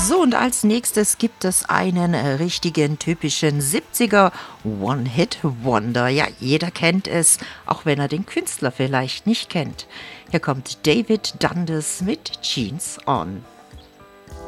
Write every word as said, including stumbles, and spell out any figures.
So, und als nächstes gibt es einen äh, richtigen typischen siebziger One-Hit-Wonder. Ja, jeder kennt es, auch wenn er den Künstler vielleicht nicht kennt. Hier kommt David Dundas mit Jeans On.